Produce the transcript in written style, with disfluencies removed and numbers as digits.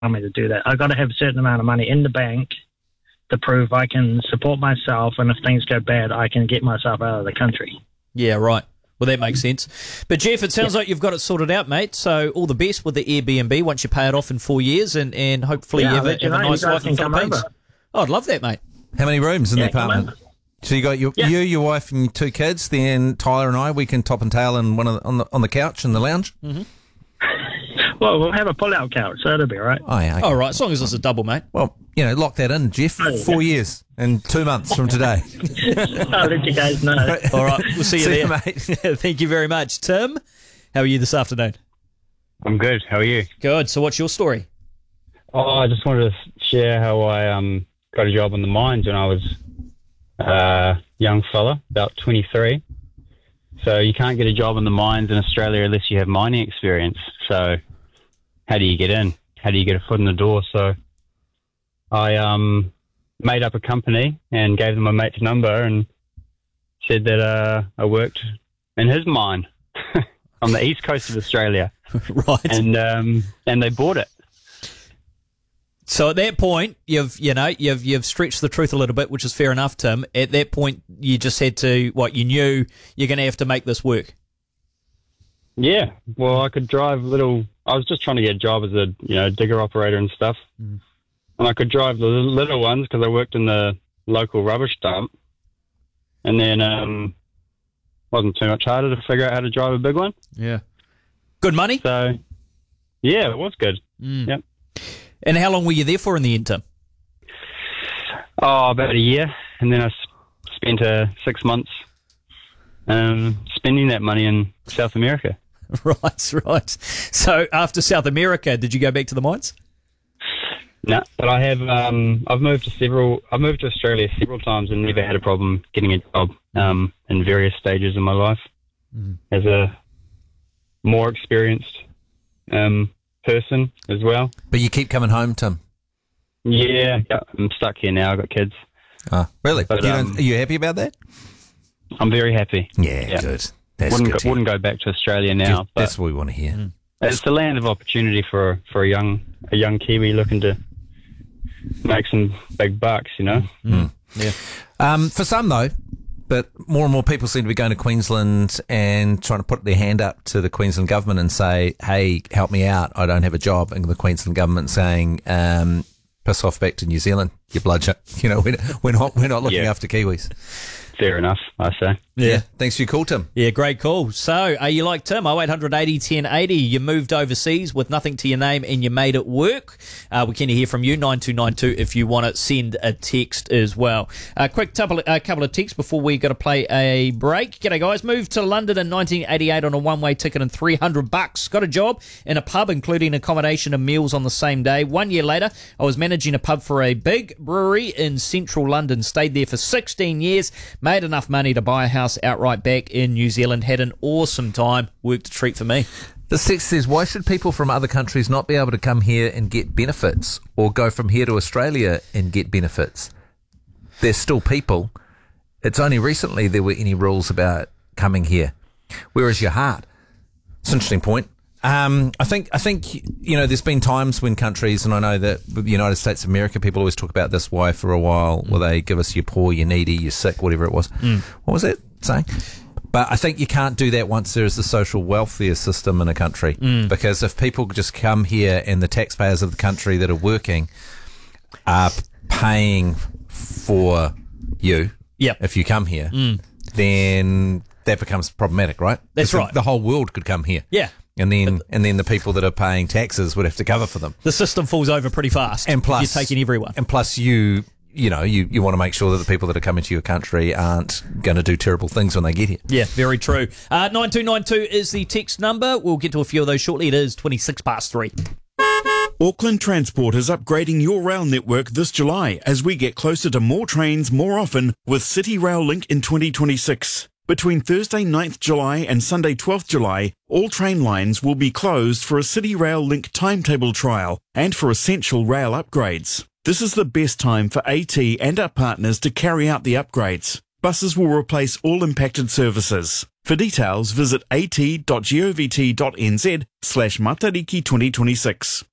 me to do that. I've got to have a certain amount of money in the bank to prove I can support myself, and if things go bad, I can get myself out of the country. Yeah, right. Well, that makes sense. But, Jeff, it sounds like you've got it sorted out, mate. So all the best with the Airbnb once you pay it off in 4 years, and hopefully you have a nice life in the Philippines. Oh, I'd love that, mate. How many rooms in the apartment? So you got you, your wife, and your 2 kids. Then Tyler and I, we can top and tail in on the couch in the lounge. Mm-hmm. Well, we'll have a pull-out couch, so it'll be all right. Oh, yeah. Okay. All right, as long as it's a double, mate. Well, lock that in, Jeff. 4 years and 2 months from today. I'll let you guys know. All right, we'll see you there. Mate. Thank you very much. Tim, how are you this afternoon? I'm good. How are you? Good. So what's your story? Oh, I just wanted to share how I got a job in the mines when I was a young fella, about 23. So you can't get a job in the mines in Australia unless you have mining experience. So how do you get in? How do you get a foot in the door? So I made up a company and gave them my mate's number and said that I worked in his mine on the east coast of Australia. Right. And they bought it. So at that point, you've stretched the truth a little bit, which is fair enough, Tim. At that point, you just had to, you knew you're going to have to make this work. Yeah. Well, I could drive I was just trying to get a job as a, digger operator and stuff. Mm. And I could drive the little ones because I worked in the local rubbish dump. And then wasn't too much harder to figure out how to drive a big one. Yeah. Good money? So, yeah, it was good. Mm. Yep. And how long were you there for in the end, Tim? Oh, about a year. And then I spent 6 months spending that money in South America. Right. So after South America, did you go back to the mines? No, but I have. I've moved to Australia several times and never had a problem getting a job in various stages of my life as a more experienced person as well. But you keep coming home, Tim? Yeah, I'm stuck here now. I've got kids. Oh, really? But, are you happy about that? I'm very happy. Yeah. Good. That's wouldn't go back to Australia now. But that's what we want to hear. It's the land of opportunity for a young Kiwi looking to make some big bucks, Yeah. For some though, but more and more people seem to be going to Queensland and trying to put their hand up to the Queensland government and say, "Hey, help me out. I don't have a job." And the Queensland government saying, "Piss off back to New Zealand, you bludger." We're not looking after Kiwis. Fair enough, I say. Yeah. Thanks for your call, Tim. Yeah, great call. So, are you like Tim? 0800 80 1080. You moved overseas with nothing to your name and you made it work. We can hear from you, 9292, if you want to send a text as well. Quick couple of texts before we got to play a break. G'day, guys. Moved to London in 1988 on a one-way ticket and $300. Got a job in a pub, including accommodation and meals on the same day. 1 year later, I was managing a pub for a big brewery in central London. Stayed there for 16 years. Made enough money to buy a house outright back in New Zealand. Had an awesome time. Worked a treat for me. The text says, why should people from other countries not be able to come here and get benefits, or go from here to Australia and get benefits? They're still people. It's only recently there were any rules about coming here. Where is your heart? It's an interesting point. I think there's been times when countries, and I know that the United States of America, people always talk about this, why for a while will they give us you're poor, you're needy, you're sick, whatever it was. What was that saying? But I think you can't do that once there is the social welfare system in a country, because if people just come here and the taxpayers of the country that are working are paying for you, if you come here, then that becomes problematic, right? That's right. The whole world could come here. Yeah. And then the people that are paying taxes would have to cover for them. The system falls over pretty fast. And plus, you're taking everyone. And plus, you want to make sure that the people that are coming to your country aren't going to do terrible things when they get here. Yeah, very true. 9292 is the text number. We'll get to a few of those shortly. It is 3:26. Auckland Transport is upgrading your rail network this July as we get closer to more trains more often with City Rail Link in 2026. Between Thursday 9th July and Sunday 12th July, all train lines will be closed for a City Rail Link timetable trial and for essential rail upgrades. This is the best time for AT and our partners to carry out the upgrades. Buses will replace all impacted services. For details, visit at.govt.nz/Matariki 2026.